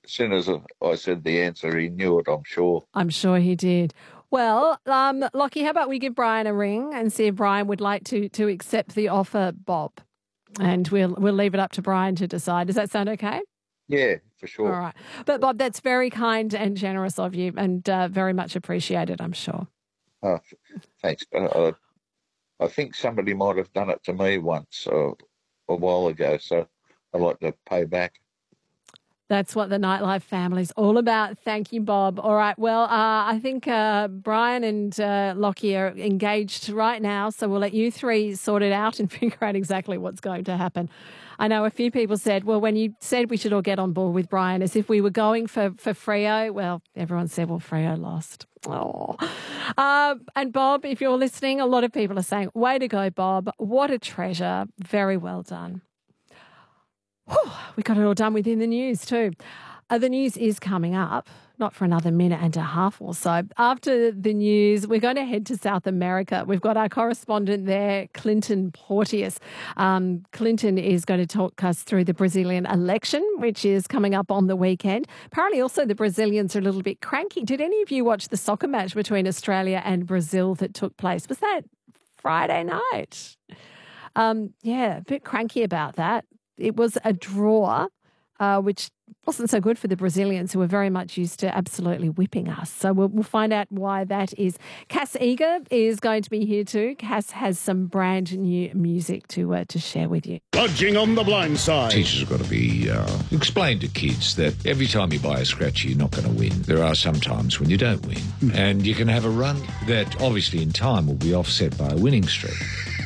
soon as I said the answer, he knew it, I'm sure. I'm sure he did. Well, Lockie, how about we give Brian a ring and see if Brian would like to accept the offer, Bob? And we'll leave it up to Brian to decide. Does that sound okay? Yeah, for sure. All right. But, Bob, that's very kind and generous of you and very much appreciated, I'm sure. Oh, thanks. I think somebody might have done it to me once a while ago, so I'd like to pay back. That's what the Nightlife family's all about. Thank you, Bob. All right. Well, I think Brian and Lockie are engaged right now, so we'll let you three sort it out and figure out exactly what's going to happen. I know a few people said, well, when you said we should all get on board with Brian as if we were going for Freo, well, everyone said, well, Freo lost. Oh. And Bob, if you're listening, a lot of people are saying, way to go, Bob. What a treasure. Very well done. Whew, we got it all done within the news too. The news is coming up, not for another minute and a half or so. After the news, we're going to head to South America. We've got our correspondent there, Clinton Porteous. Clinton is going to talk us through the Brazilian election, which is coming up on the weekend. Apparently also the Brazilians are a little bit cranky. Did any of you watch the soccer match between Australia and Brazil that took place? Was that Friday night? Yeah, a bit cranky about that. It was a draw, which wasn't so good for the Brazilians, who were very much used to absolutely whipping us. So we'll find out why that is. Cass Eager is going to be here too. Cass has some brand new music to share with you. Budging on the blind side. Teachers have got to be explain to kids that every time you buy a scratchy, you're not going to win. There are some times when you don't win, and you can have a run that obviously in time will be offset by a winning streak.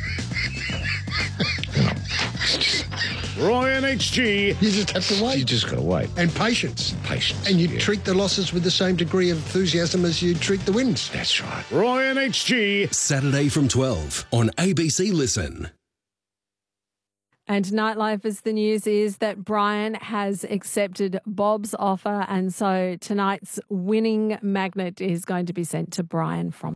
You know, Roy and HG. You just have to wait. you just got to wait. And patience. Patience. And you yeah. treat the losses with the same degree of enthusiasm as you treat the wins. That's right. Roy and HG. Saturday from 12 on ABC Listen. And Nightlife, as the news is that Brian has accepted Bob's offer, and so tonight's winning magnet is going to be sent to Brian from...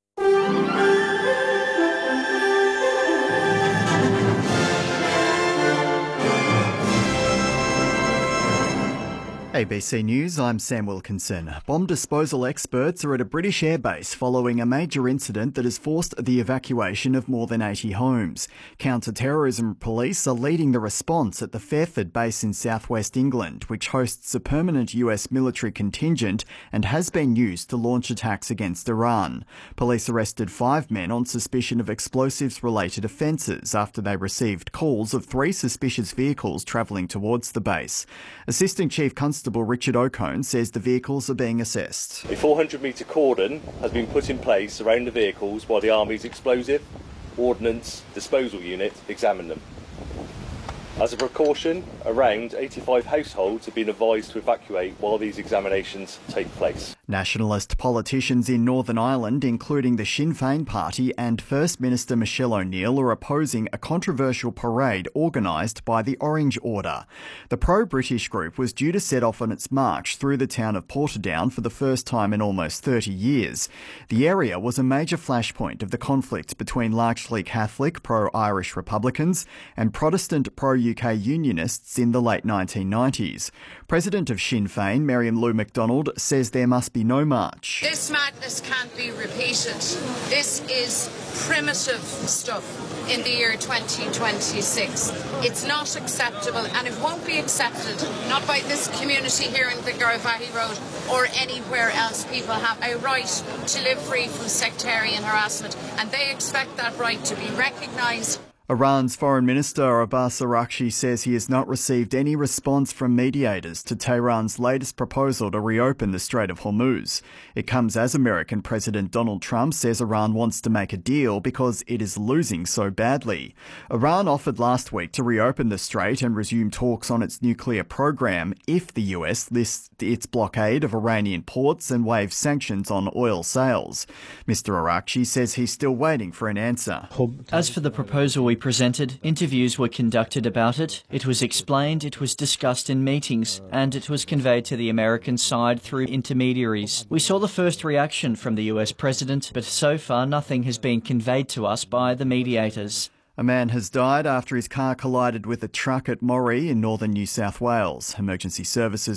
ABC News, I'm Sam Wilkinson. Bomb disposal experts are at a British airbase following a major incident that has forced the evacuation of more than 80 homes. Counter-terrorism police are leading the response at the Fairford base in southwest England, which hosts a permanent US military contingent and has been used to launch attacks against Iran. Police arrested 5 men on suspicion of explosives-related offences after they received calls of 3 suspicious vehicles travelling towards the base. Assistant Chief Constable Richard O'Cone says the vehicles are being assessed. A 400-metre cordon has been put in place around the vehicles while the Army's explosive, ordnance, disposal unit examine them. As a precaution, around 85 households have been advised to evacuate while these examinations take place. Nationalist politicians in Northern Ireland, including the Sinn Féin party and First Minister Michelle O'Neill, are opposing a controversial parade organised by the Orange Order. The pro-British group was due to set off on its march through the town of Portadown for the first time in almost 30 years. The area was a major flashpoint of the conflict between largely Catholic pro-Irish Republicans and Protestant pro-UK Unionists in the late 1990s. President of Sinn Féin, Miriam Lou MacDonald, says there must be no march. This madness can't be repeated. This is primitive stuff in the year 2026. It's not acceptable, and it won't be accepted, not by this community here in the Garavaghey Road or anywhere else. People have a right to live free from sectarian harassment, and they expect that right to be recognised. Iran's Foreign Minister Abbas Araghchi says he has not received any response from mediators to Tehran's latest proposal to reopen the Strait of Hormuz. It comes as American President Donald Trump says Iran wants to make a deal because it is losing so badly. Iran offered last week to reopen the strait and resume talks on its nuclear program if the US lists its blockade of Iranian ports and waives sanctions on oil sales. Mr. Araghchi says he's still waiting for an answer. As for the proposal we presented, interviews were conducted about it, it was explained, it was discussed in meetings, and it was conveyed to the American side through intermediaries. We saw the first reaction from the US president, but so far nothing has been conveyed to us by the mediators. A man has died after his car collided with a truck at Moree in northern New South Wales. Emergency services